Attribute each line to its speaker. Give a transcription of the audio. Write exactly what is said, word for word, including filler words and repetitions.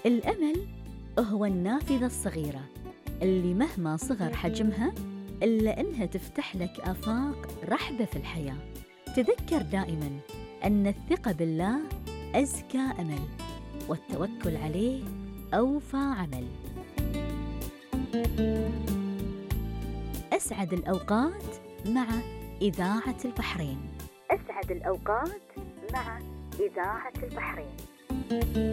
Speaker 1: الأمل هو النافذة الصغيرة اللي مهما صغر حجمها إلا إنها تفتح لك آفاق رحبة في الحياة. تذكر دائماً أن الثقة بالله أزكى أمل، والتوكل عليه أوفى عمل. أسعد الأوقات مع إذاعة البحرين. أسعد الأوقات مع إذاعة البحرين.